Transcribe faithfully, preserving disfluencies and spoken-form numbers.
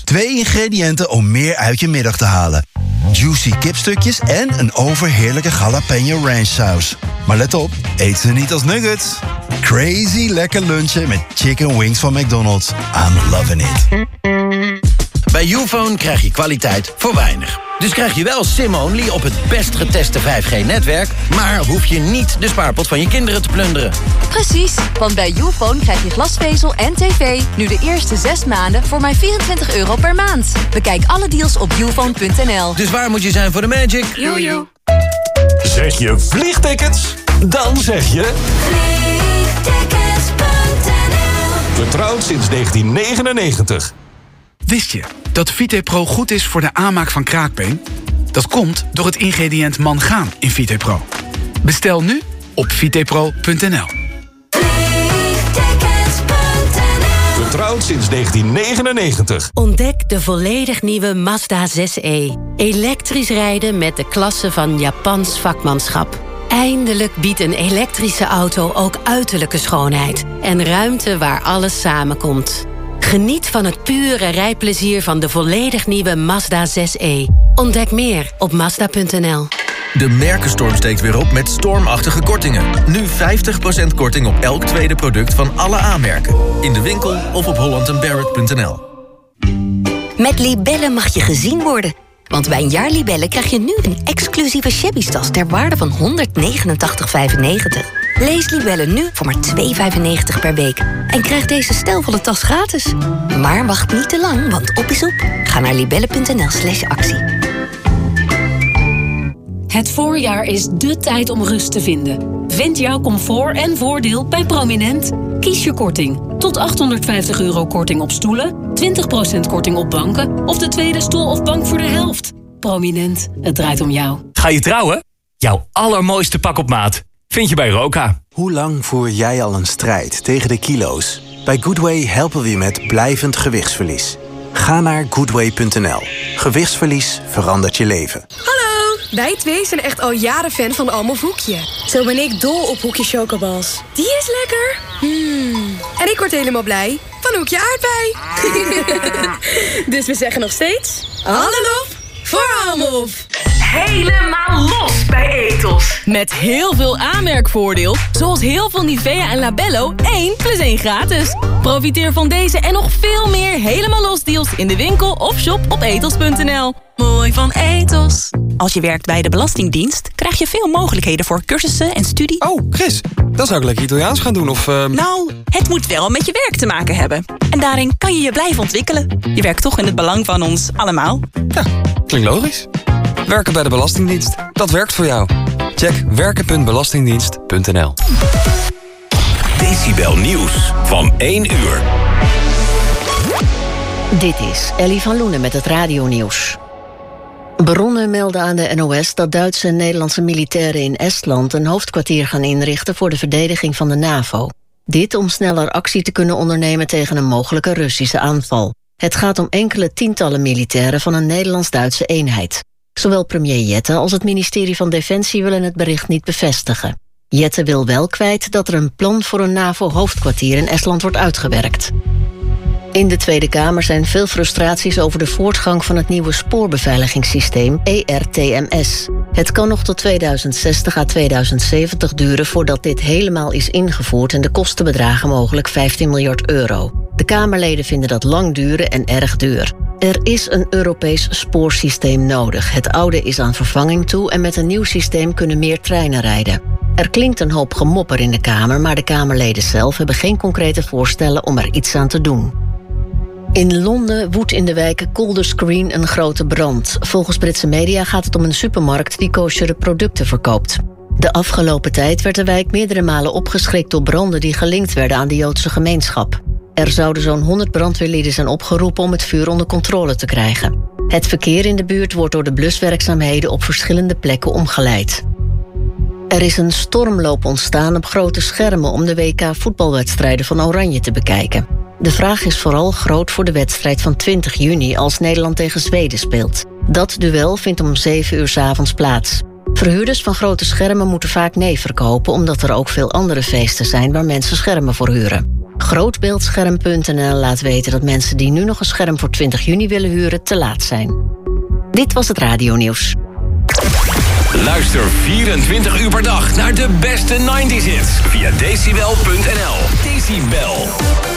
Twee ingrediënten om meer uit je middag te halen. Juicy kipstukjes en een overheerlijke jalapeno ranch saus. Maar let op, eet ze niet als nuggets. Crazy lekker lunchen met chicken wings van McDonald's. I'm loving it. Bij Youfone krijg je kwaliteit voor weinig. Dus krijg je wel SIM-only op het best geteste vijf G-netwerk... maar hoef je niet de spaarpot van je kinderen te plunderen. Precies, want bij Youfone krijg je glasvezel en tv... nu de eerste zes maanden voor maar vierentwintig euro per maand. Bekijk alle deals op youfone punt n l. Dus waar moet je zijn voor de magic? Jojo. Zeg je vliegtickets? Dan zeg je... vliegtickets punt n l. Vertrouwd sinds negentien negenennegentig. Wist je dat VitePro goed is voor de aanmaak van kraakbeen? Dat komt door het ingrediënt mangaan in VitePro. Bestel nu op vitepro punt n l. Vertrouwd sinds negentien negenennegentig. Ontdek de volledig nieuwe Mazda zes e. Elektrisch rijden met de klasse van Japans vakmanschap. Eindelijk biedt een elektrische auto ook uiterlijke schoonheid. En ruimte waar alles samenkomt. Geniet van het pure rijplezier van de volledig nieuwe Mazda zes e. Ontdek meer op mazda punt n l. De merkenstorm steekt weer op met stormachtige kortingen. Nu vijftig procent korting op elk tweede product van alle aanmerken. In de winkel of op holland en barrett punt n l. Met Libellen mag je gezien worden. Want bij een jaar Libellen krijg je nu een exclusieve shabby-tas ter waarde van honderdnegenentachtig vijfennegentig. Lees Libellen nu voor maar twee vijfennegentig per week. En krijg deze stijlvolle tas gratis. Maar wacht niet te lang, want op is op. Ga naar libellen punt n l slash actie. Het voorjaar is dé tijd om rust te vinden. Vind jouw comfort en voordeel bij Prominent. Kies je korting. Tot achthonderdvijftig euro korting op stoelen, twintig procent korting op banken... of de tweede stoel of bank voor de helft. Prominent, het draait om jou. Ga je trouwen? Jouw allermooiste pak op maat vind je bij Roka. Hoe lang voer jij al een strijd tegen de kilo's? Bij Goodway helpen we je met blijvend gewichtsverlies. Ga naar goodway punt n l. Gewichtsverlies verandert je leven. Hallo, wij twee zijn echt al jaren fan van Almof Hoekje. Zo ben ik dol op Hoekje Chocobals. Die is lekker. Hmm. En ik word helemaal blij van Hoekje Aardbei. Dus we zeggen nog steeds... Alle lof voor Almof. Helemaal los bij Ethos. Met heel veel aanmerkvoordeel, zoals heel veel Nivea en Labello één plus één gratis. Profiteer van deze en nog veel meer helemaal los deals in de winkel of shop op ethos punt n l. Mooi van Ethos. Als je werkt bij de Belastingdienst, krijg je veel mogelijkheden voor cursussen en studie. Oh, Chris, dan zou ik lekker Italiaans gaan doen of... Uh... Nou, het moet wel met je werk te maken hebben. En daarin kan je je blijven ontwikkelen. Je werkt toch in het belang van ons allemaal. Ja, klinkt logisch. Werken bij de Belastingdienst, dat werkt voor jou. Check werken punt belastingdienst punt n l. Decibel Nieuws van één uur. Dit is Ellie van Loenen met het radionieuws. Bronnen melden aan de N O S dat Duitse en Nederlandse militairen in Estland een hoofdkwartier gaan inrichten voor de verdediging van de NAVO. Dit om sneller actie te kunnen ondernemen tegen een mogelijke Russische aanval. Het gaat om enkele tientallen militairen van een Nederlands-Duitse eenheid. Zowel premier Jette als het ministerie van Defensie willen het bericht niet bevestigen. Jette wil wel kwijt dat er een plan voor een NAVO-hoofdkwartier in Estland wordt uitgewerkt. In de Tweede Kamer zijn veel frustraties over de voortgang van het nieuwe spoorbeveiligingssysteem E R T M S. Het kan nog tot tweeduizend zestig à tweeduizend zeventig duren voordat dit helemaal is ingevoerd en de kosten bedragen mogelijk vijftien miljard euro. De Kamerleden vinden dat lang duren en erg duur. Er is een Europees spoorsysteem nodig. Het oude is aan vervanging toe en met een nieuw systeem kunnen meer treinen rijden. Er klinkt een hoop gemopper in de Kamer, maar de Kamerleden zelf hebben geen concrete voorstellen om er iets aan te doen. In Londen woedt in de wijk Golders Green een grote brand. Volgens Britse media gaat het om een supermarkt die koshere producten verkoopt. De afgelopen tijd werd de wijk meerdere malen opgeschrikt door branden die gelinkt werden aan de Joodse gemeenschap. Er zouden zo'n honderd brandweerlieden zijn opgeroepen om het vuur onder controle te krijgen. Het verkeer in de buurt wordt door de bluswerkzaamheden op verschillende plekken omgeleid. Er is een stormloop ontstaan op grote schermen om de W K voetbalwedstrijden van Oranje te bekijken. De vraag is vooral groot voor de wedstrijd van twintig juni als Nederland tegen Zweden speelt. Dat duel vindt om zeven uur 's avonds plaats. Verhuurders van grote schermen moeten vaak nee verkopen omdat er ook veel andere feesten zijn waar mensen schermen voor huren. Grootbeeldscherm punt n l laat weten dat mensen die nu nog een scherm voor twintig juni willen huren te laat zijn. Dit was het radionieuws. Luister vierentwintig uur per dag naar de beste negentig hits via decibel punt n l. Decibel.